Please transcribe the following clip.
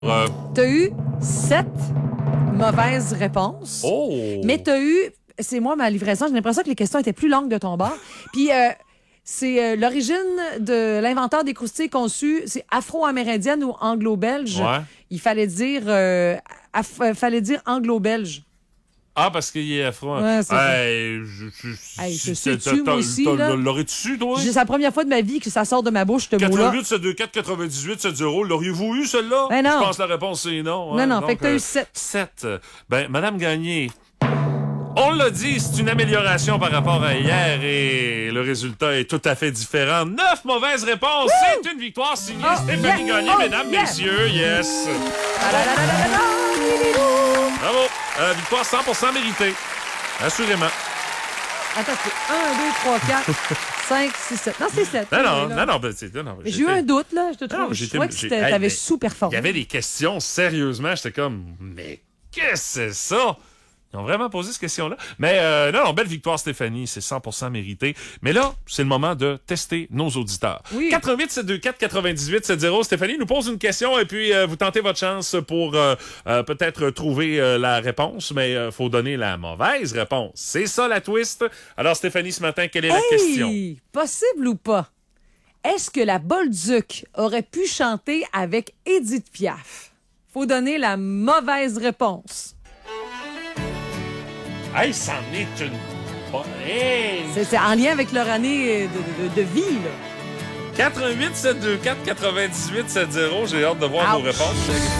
T'as eu 7 mauvaises réponses. Oh! Mais t'as eu... C'est moi, ma livraison. J'ai l'impression que les questions étaient plus longues de ton bord. Puis, c'est l'origine de l'inventeur des croustilles conçus. C'est afro-amérindienne ou anglo-belge. Ouais. Il fallait dire, anglo-belge. Ah, parce qu'il est afro. Ouais, c'est ça. Hey, je sais-tu, moi aussi, là? L'aurais-tu su, toi? C'est la première fois de ma vie que ça sort de ma bouche, ce mot-là. 88, 74, 98, 7 0. L'auriez-vous eu, celle-là? Ben non. Je pense que la réponse, c'est non. Non, Donc, fait que t'as eu 7. 7. Ben, Madame Gagné, on l'a dit, c'est une amélioration par rapport à hier et le résultat est tout à fait différent. 9 mauvaises réponses. Woo! C'est une victoire signée Oh, Stéphanie yeah! Gagné, Oh, mesdames, yeah! messieurs. Yes. Bravo. Victoire 100% méritée. Assurément. Attends, c'est 1, 2, 3, 4, 5, 6, 7. Non, c'est 7. Non, Mais j'ai eu un doute, là. Je trouvais que t'avais sous-performé. Il y avait des questions, sérieusement, j'étais comme, mais qu'est-ce que c'est ça? Ils ont vraiment posé cette question-là. Mais non, belle victoire, Stéphanie. C'est 100% mérité. Mais là, c'est le moment de tester nos auditeurs. Oui. 88 724 98 70. Stéphanie nous pose une question et puis vous tentez votre chance pour peut-être trouver la réponse, mais faut donner la mauvaise réponse. C'est ça, la twist. Alors, Stéphanie, ce matin, quelle est la question? Possible ou pas? Est-ce que la Bolduc aurait pu chanter avec Édith Piaf? Faut donner la mauvaise réponse. Hey, c'en est une bonne. Hey! C'est en lien avec leur année de vie, là. 88 724 98 70. J'ai hâte de voir vos Ouch. réponses.